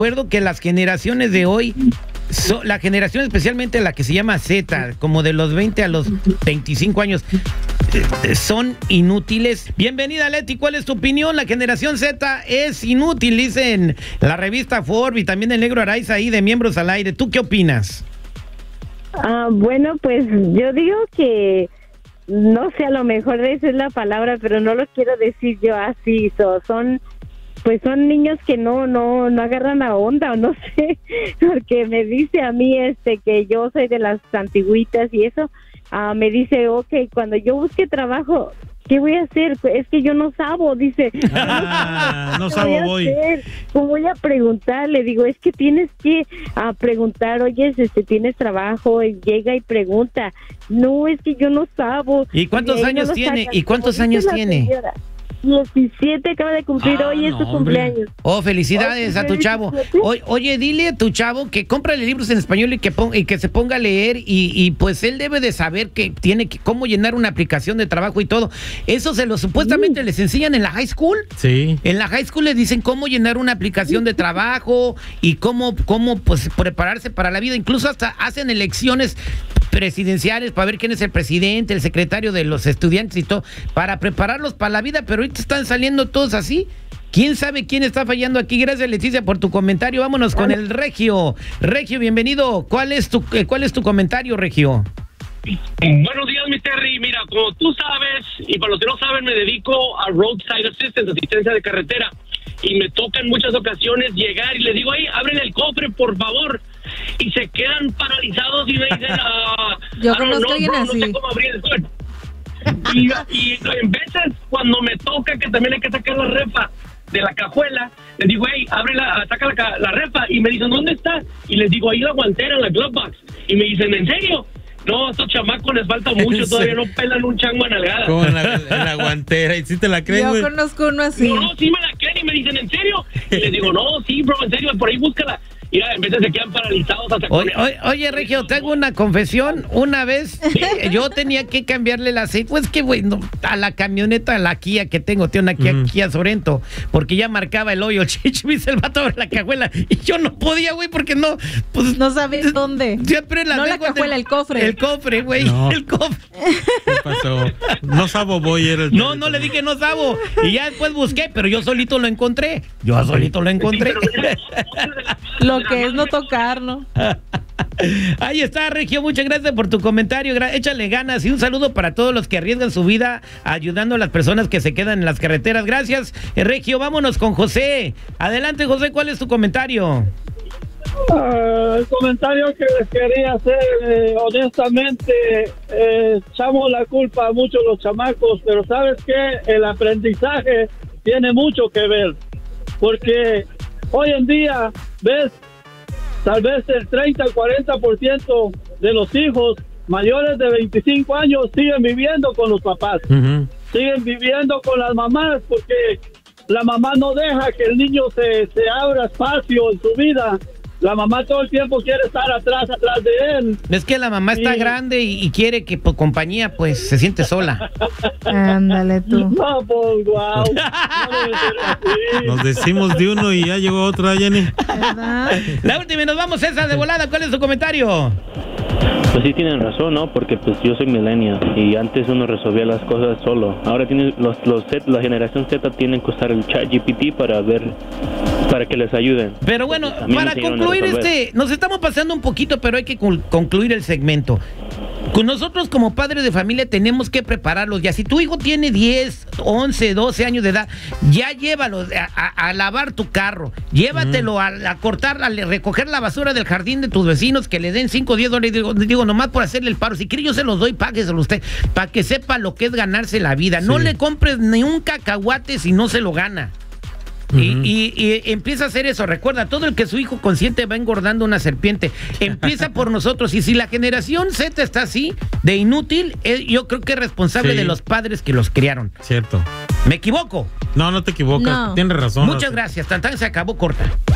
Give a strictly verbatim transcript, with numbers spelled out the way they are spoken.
Recuerdo que las generaciones de hoy, so, la generación especialmente la que se llama Z, como de los veinte a los veinticinco años, eh, son inútiles. Bienvenida, Leti, ¿cuál es tu opinión? La generación Z es inútil, dicen la revista Forbes y también el Negro Araiza ahí de Miembros al Aire. ¿Tú qué opinas? Ah, bueno, pues yo digo que no sé, a lo mejor esa es la palabra, pero no lo quiero decir yo así. So, son pues son niños que no no no agarran la onda, o no sé, porque me dice a mí este que yo soy de las antigüitas y eso, uh, me dice, okay, cuando yo busque trabajo, ¿qué voy a hacer? Es que yo no sabo, dice. Ah, no sabo, voy. Hacer? ¿Cómo voy a preguntar? Le digo, es que tienes que uh, preguntar, oye, este, ¿tienes trabajo? Y llega y pregunta. No, es que yo no sabo. ¿Y cuántos y años no tiene? sacan, ¿Y cuántos años tiene? Señora. diecisiete, acaba de cumplir, Ah, hoy es no, su hombre. cumpleaños. Oh, felicidades a tu chavo. Oye, oye, dile a tu chavo que cómprale libros en español y que, pon, y que se ponga a leer y, y pues él debe de saber que tiene que cómo llenar una aplicación de trabajo y todo. Eso se lo supuestamente sí. les enseñan en la high school. Sí. En la high school les dicen cómo llenar una aplicación de trabajo y cómo, cómo pues prepararse para la vida. Incluso hasta hacen elecciones presidenciales para ver quién es el presidente, el secretario de los estudiantes y todo, para prepararlos para la vida, pero ahorita están saliendo todos así. ¿Quién sabe quién está fallando aquí? Gracias, Leticia, por tu comentario. Vámonos con el Regio. Regio, bienvenido. ¿Cuál es tu, eh, cuál es tu comentario, Regio? Buenos días, mi Terry. Mira, como tú sabes, y para los que no saben, me dedico a roadside assistance, asistencia de carretera, y me toca en muchas ocasiones llegar y les digo, ahí, abren el cofre, por favor, y se quedan paralizados y me dicen, ah, yo ah, conozco no, a alguien bro, así. no sé cómo abrir el cofre. Y, y en veces, cuando me toca que también hay que sacar la refa de la cajuela, les digo, hey, abre la, saca la, la refa, y me dicen, ¿dónde está? Y les digo, ahí la guantera, en la glove box, y me dicen, ¿en serio? No, a estos chamacos les falta mucho, todavía no pelan un chango a nalgada. Como en la, en la guantera, y si te la creen, Yo güey. conozco uno así. No, no, sí me la creen y me dicen, ¿en serio? Y les digo, no, sí, bro, en serio, por ahí búscala. Mira, en vez de se quedan paralizados hasta Oye, oye, oye, Regio, te hago una confesión. Una vez eh, yo tenía que cambiarle el aceite. Pues que, güey, no, a la camioneta, a la Kia que tengo, tengo una Kia, mm. Kia Sorento, porque ya marcaba el hoyo. Chichi, me hizo el vato de la cajuela. Y yo no podía, güey, porque no. Pues, no sabes dónde. Siempre la no la cajuela, el cofre. El cofre, güey. No. El cofre. ¿Qué pasó? No sabo, voy. Era el no, no le dije no sabo. Y ya después busqué, pero yo solito lo encontré. Yo solito lo encontré. Lo que es no tocar, ¿no? Ahí está, Regio, muchas gracias por tu comentario. Gra- échale ganas y un saludo para todos los que arriesgan su vida ayudando a las personas que se quedan en las carreteras. Gracias, eh, Regio. Vámonos con José. Adelante, José, ¿cuál es tu comentario? Uh, el comentario que les quería hacer, eh, honestamente, eh, echamos la culpa a muchos los chamacos, pero ¿sabes qué? El aprendizaje tiene mucho que ver, porque hoy en día, ves, tal vez el treinta al cuarenta por ciento de los hijos mayores de veinticinco años siguen viviendo con los papás, uh-huh. siguen viviendo con las mamás, porque la mamá no deja que el niño se, se abra espacio en su vida. La mamá todo el tiempo quiere estar atrás, atrás de él. Es que la mamá está y... grande y, y quiere que por compañía, pues, se siente sola. Ándale tú. No, pues, wow. No Nos decimos de uno y ya llegó otro, Jenny. ¿Verdad? La última y nos vamos, esa de volada. ¿Cuál es su comentario? Pues sí tienen razón, ¿no? Porque pues yo soy millennial y antes uno resolvía las cosas solo. Ahora tiene los, los Z, la generación Z tienen que usar el chat G P T para ver, para que les ayuden. Pero bueno, para concluir este, nos estamos pasando un poquito, pero hay que concluir el segmento. Con nosotros como padres de familia tenemos que prepararlos ya. Si tu hijo tiene diez, once, doce años de edad, ya llévalo a, a, a lavar tu carro, llévatelo mm. a, a cortar, a recoger la basura del jardín de tus vecinos, que le den cinco o diez dólares, digo, digo, nomás por hacerle el paro. Si quiere yo se los doy, págueselo usted, para que sepa lo que es ganarse la vida. Sí. No le compres ni un cacahuate si no se lo gana. Uh-huh. Y, y, y empieza a hacer eso. Recuerda, todo el que su hijo consiente va engordando una serpiente. Empieza por nosotros. Y si la generación Z está así, de inútil, eh, yo creo que es responsable sí. de los padres que los criaron. Cierto. ¿Me equivoco? No, no te equivocas. No. Tienes razón. Muchas gracias. Tan tan se acabó corta.